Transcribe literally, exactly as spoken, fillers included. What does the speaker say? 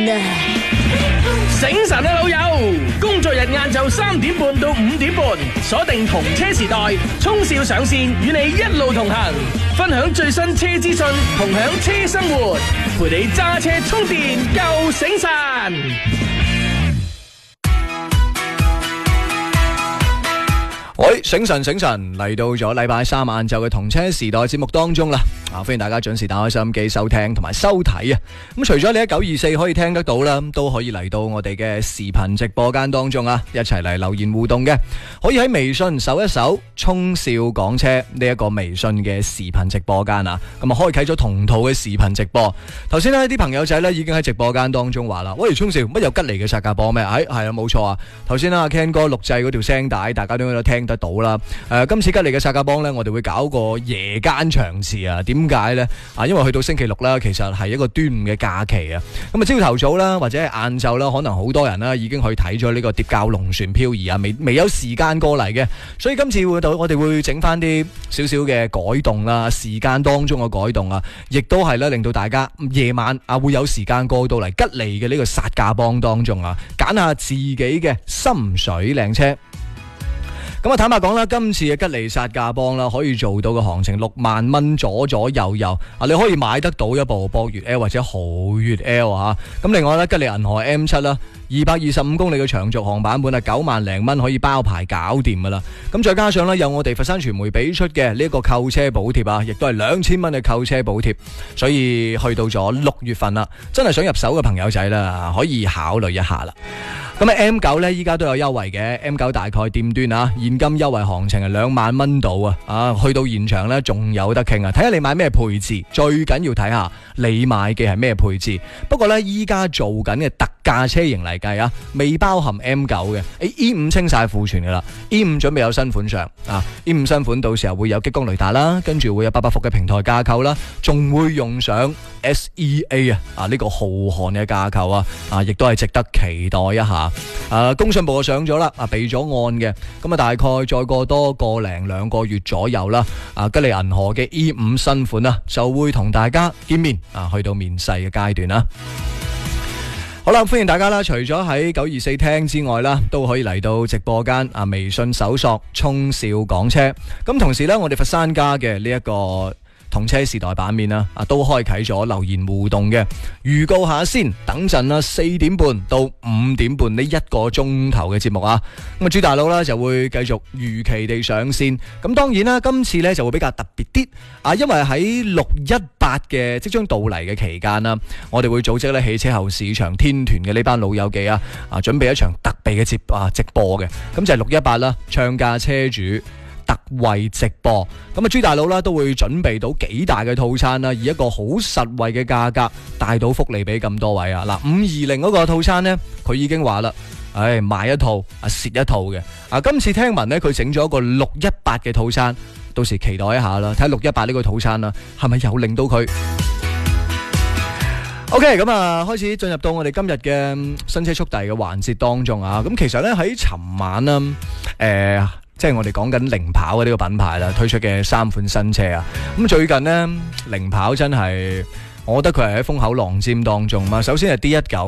醒神啊老友，工作日晏晝三點半到五點半，鎖定同車時代，衝少上線，與你一路同行，分享最新車資訊，同享車生活，陪你揸車充電夠醒神。 喂，醒神醒神，嚟到咗禮拜三晏晝嘅同車時代節目當中啦！啊，歡迎大家準時打開收音機收聽同埋收睇啊！咁除咗你喺九二四可以聽得到啦，都可以嚟到我哋嘅視頻直播間當中啊，一齊嚟留言互動嘅。可以喺微信搜一搜衝少講車呢一個微信嘅視頻直播間啊，咁啊開啟咗同套嘅視頻直播。頭先呢啲朋友仔呢已經喺直播間當中話啦，喂，衝少乜有吉利嘅殺價波咩？係係啊，冇錯啊！頭先啦 Ken 哥錄製嗰條聲帶，大家都有聽得到啦。誒、呃，今次吉利嘅殺價幫呢，我哋會搞個夜間場次啊！點解呢？啊，因為去到星期六啦，其實係一個端午嘅假期啊。咁啊，朝頭早啦，或者係晏晝啦，可能好多人啦已經去睇咗呢個疊教龍船漂移啊，未未有時間過嚟嘅。所以今次會到我哋會整翻啲少少嘅改動啦，時間當中嘅改動啊，亦都係咧令到大家夜晚啊會有時間過到嚟吉利嘅呢個殺價幫當中啊，揀下自己嘅心水靚車。咁啊，坦白講啦，今次嘅吉利殺價幫啦，可以做到嘅行情六萬蚊左左右右啊，你可以買得到一部博越 L 或者豪越 L 啊。咁另外咧，吉利銀河 M 七 啦，二百二十五公里嘅長續航版本啊，九萬零蚊可以包牌搞掂噶啦。咁再加上咧，有我哋佛山傳媒俾出嘅呢一個購車補貼啊，亦都係兩千蚊嘅購車補貼。所以去到咗六月份啦，真係想入手嘅朋友仔啦，可以考慮一下啦。咁啊 M 九 咧，依家都有優惠嘅 M 九大概店端啊，現金優惠行情係兩萬蚊度啊，啊去到現場咧仲有得傾啊，睇下你買咩配置，最緊要睇下你買嘅係咩配置。不過咧，依家做緊嘅特價車型嚟計啊，未包含 M 九 嘅，誒 E 五清晒庫存噶啦 ，E 五準備有新款上啊 ，E 五新款到時候會有激光雷達啦，跟住會有八百伏嘅平台架構啦，仲會用上 S E A 啊啊呢個浩瀚嘅架構啊，啊亦都係值得期待一下。啊，工信部就上咗啦，啊備咗案嘅，咁啊大概再過多個零兩個月左右啦，啊吉利銀河嘅 E 五新款啊就會同大家見面啊，去到面世嘅階段啦。好啦，歡迎大家啦，除咗喺九二四聽之外啦，都可以嚟到直播間啊，微信搜索衝少講車，咁同時呢，我哋佛山家嘅呢一個同車時代版面啦，啊都開啟咗留言互動嘅。預告下先，等陣啦，四點半到五點半呢一個鐘頭嘅節目啊，咁啊朱大佬啦就會繼續如期地上線。咁當然啦，今次呢就會比較特別啲啊，因為喺六一八嘅即將到嚟嘅期間啦，我哋會組織咧汽車後市場天團嘅呢班老友記啊，啊準備一場特備嘅節啊直播嘅，咁就係六一八啦，唱價車主特惠直播，咁啊朱大佬啦都會準備到幾大嘅套餐啦，以一個好實惠嘅價格帶到福利俾咁多位啊！嗱，五二零嗰個套餐呢，佢已經話啦，唉買一套啊蝕一套嘅啊！今次聽聞呢，佢整咗一個六一八嘅套餐，到時期待一下啦，睇下六一八呢個套餐啦，係咪又令到佢 OK？ 咁啊，開始進入到我哋今日嘅新車速遞嘅環節當中啊！咁其實呢，喺尋晚啦，誒、呃。即係我哋講緊零跑嘅呢個品牌啦，推出嘅三款新車啊！咁最近呢，零跑真係，我覺得佢係喺風口浪尖當中嘛。首先係 D 一九。